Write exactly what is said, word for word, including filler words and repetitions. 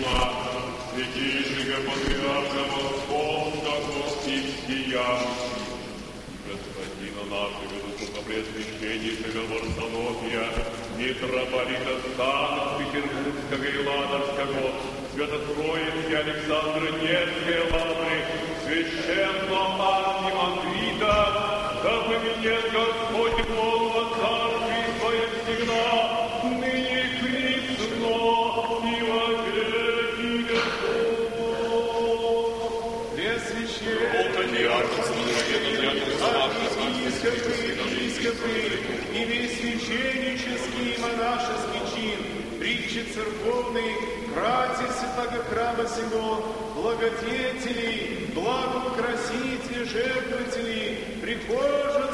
Иеронима, святейшего патриарха Московского всея, господина нашего высокопреосвященнейшего Варсонофия, митрополита Станов Петербургского и Ладожского, Свято-Троицкий Александра Невской Лавры, священного архимандрита, да поменет Господь Бога Царствие Свое всегда, ныне и присно, и во веки веков. Преосвященный архиепископы и весь священнический и монашеский чин, притчи церковный, братья святого храма сего, благодетелей, благоукрасителей, жертвователей, прихожан